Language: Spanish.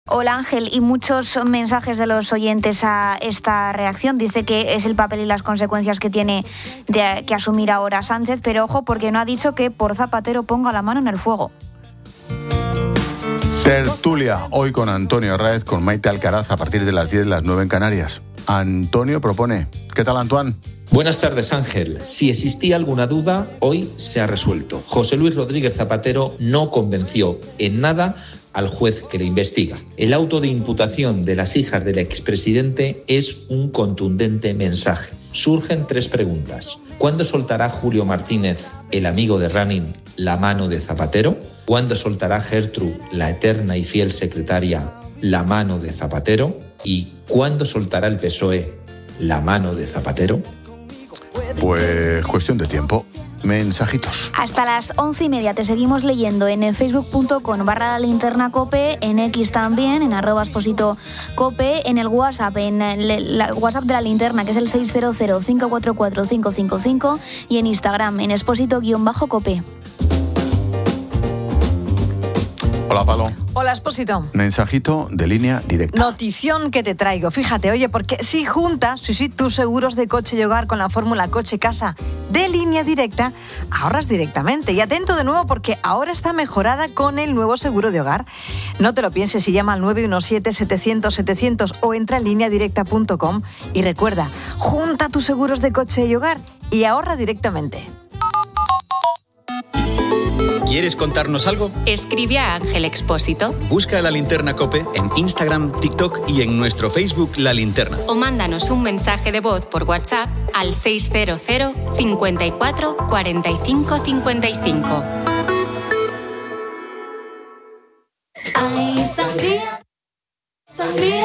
Hola Ángel, y muchos mensajes de los oyentes a esta reacción. Dice que es el papel y las consecuencias que tiene que asumir ahora Sánchez, pero ojo porque no ha dicho que por Zapatero ponga la mano en el fuego. Tertulia, hoy con Antonio Arraez, con Maite Alcaraz, a partir de las 10, las 9 en Canarias. Antonio propone. ¿Qué tal, Antoine? Buenas tardes, Ángel. Si existía alguna duda, hoy se ha resuelto. José Luis Rodríguez Zapatero no convenció en nada al juez que le investiga. El auto de imputación de las hijas del expresidente es un contundente mensaje. Surgen 3 preguntas. ¿Cuándo soltará Julio Martínez, el amigo de Running, la mano de Zapatero? ¿Cuándo soltará Gertrude, la eterna y fiel secretaria, la mano de Zapatero? ¿Y cuándo soltará el PSOE la mano de Zapatero? Pues cuestión de tiempo. Mensajitos. Hasta las 11:30 te seguimos leyendo en facebook.com/lalinternacope, en X también, en @expositocope, en el WhatsApp, en el WhatsApp de la linterna, que es el 600-544-555, y en Instagram, en exposito_cope. Hola, Palo. Hola, Expósito. Mensajito de línea directa. Notición que te traigo. Fíjate, oye, porque si juntas, tus seguros de coche y hogar con la fórmula coche-casa de línea directa, ahorras directamente. Y atento de nuevo porque ahora está mejorada con el nuevo seguro de hogar. No te lo pienses y llama al 917-700-700 o entra en lineadirecta.com y recuerda, junta tus seguros de coche y hogar y ahorra directamente. ¿Quieres contarnos algo? Escribe a Ángel Expósito. Busca a La Linterna COPE en Instagram, TikTok y en nuestro Facebook La Linterna. O mándanos un mensaje de voz por WhatsApp al 600 54 45 55. Ay, sangría, sangría.